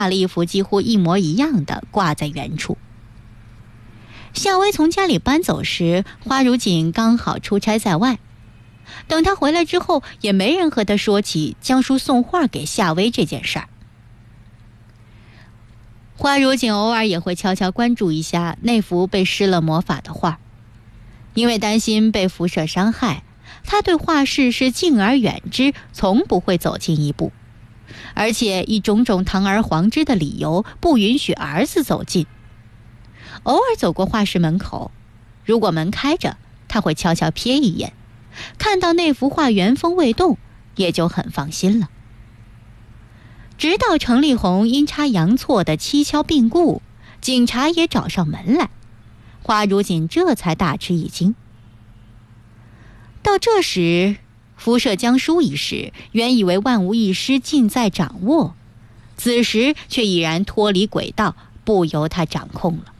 画了一幅几乎一模一样的挂在原处。夏薇从家里搬走时，花如锦刚好出差在外，等他回来之后，也没人和他说起江叔送画给夏薇这件事儿。花如锦偶尔也会悄悄关注一下那幅被施了魔法的画，因为担心被辐射伤害，他对画室是敬而远之，从不会走近一步，而且以种种堂而皇之的理由不允许儿子走近。偶尔走过画室门口，如果门开着，他会悄悄瞥一眼，看到那幅画原封未动，也就很放心了。直到程丽红阴差阳错的蹊跷病故，警察也找上门来，花如锦这才大吃一惊。到这时，辐射江疏一事原以为万无一失，尽在掌握，此时却已然脱离轨道，不由他掌控了。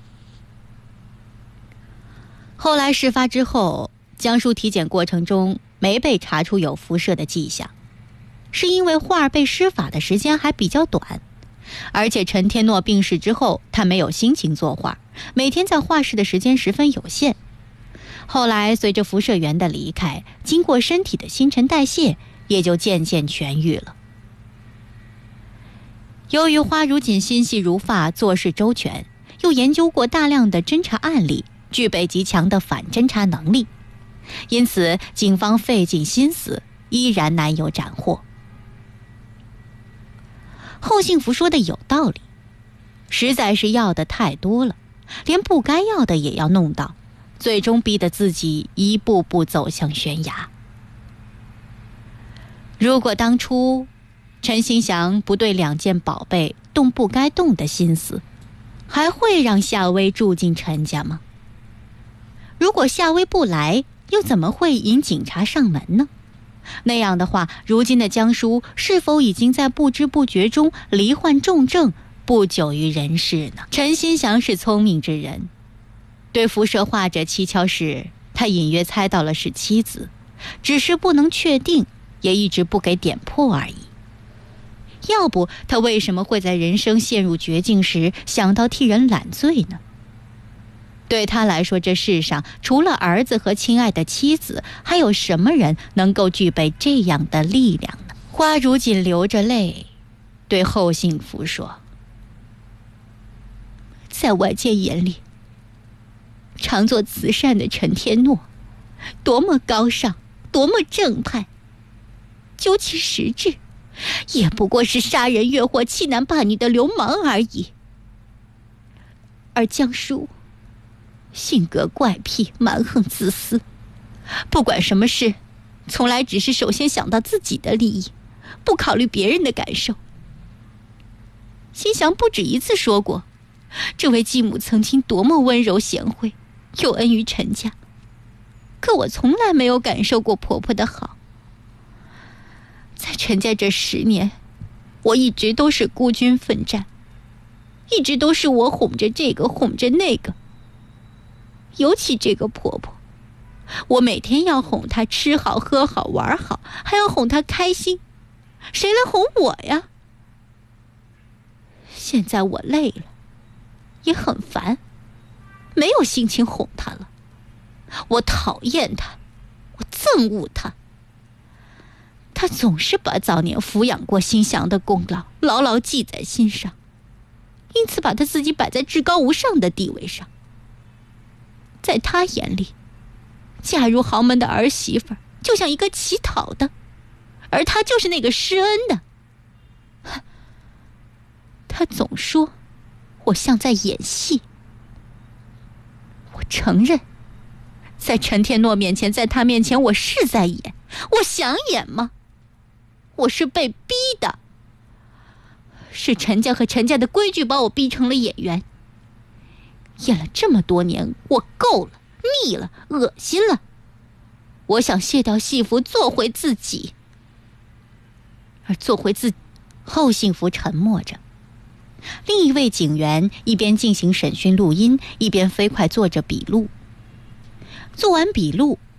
后来事发之后，江疏体检过程中没被查出有辐射的迹象，是因为画被施法的时间还比较短，而且陈天诺病逝之后，他没有心情作画，每天在画室的时间十分有限。后来随着辐射源的离开，经过身体的新陈代谢，也就渐渐痊愈了。由于花如锦心细如发，做事周全，又研究过大量的侦查案例，具备极强的反侦查能力，因此警方费尽心思，依然难有斩获。后幸福说的有道理，实在是要的太多了，连不该要的也要弄到，最终逼得自己一步步走向悬崖。如果当初陈兴祥不对2件宝贝动不该动的心思，还会让夏薇住进陈家吗？如果夏薇不来，又怎么会引警察上门呢？那样的话，如今的江疏是否已经在不知不觉中罹患重症，不久于人世呢？陈兴祥是聪明之人，对辐射画者蹊跷事，他隐约猜到了是妻子，只是不能确定，也一直不给点破而已。要不他为什么会在人生陷入绝境时想到替人揽罪呢？对他来说，这世上除了儿子和亲爱的妻子，还有什么人能够具备这样的力量呢？花如锦流着泪对后幸福说，在外界眼里，常做慈善的陈天诺多么高尚，多么正派，究其实质，也不过是杀人越货、欺男霸女的流氓而已。而江疏性格怪癖，蛮横自私，不管什么事，从来只是首先想到自己的利益，不考虑别人的感受。兴祥不止一次说过，这位继母曾经多么温柔贤惠，有恩于陈家，可我从来没有感受过婆婆的好。在陈家这10年，我一直都是孤军奋战，一直都是我哄着这个哄着那个，尤其这个婆婆，我每天要哄她吃好喝好玩好，还要哄她开心，谁来哄我呀？现在我累了，也很烦，没有心情哄她了。我讨厌她，我憎恶她。她总是把早年抚养过兴祥的功劳牢牢记在心上，因此把她自己摆在至高无上的地位上。在他眼里，嫁入豪门的儿媳妇就像一个乞讨的，而他就是那个施恩的。他总说我像在演戏，我承认，在陈天诺面前，在他面前，我是在演。我想演吗？我是被逼的，是陈家和陈家的规矩把我逼成了演员。演了这么多年，我够了，腻了，恶心了。我想卸掉戏服，做回自己。而做回自己，后幸福沉默着。另一位警员一边进行审讯录音，一边飞快做着笔录。做完笔录，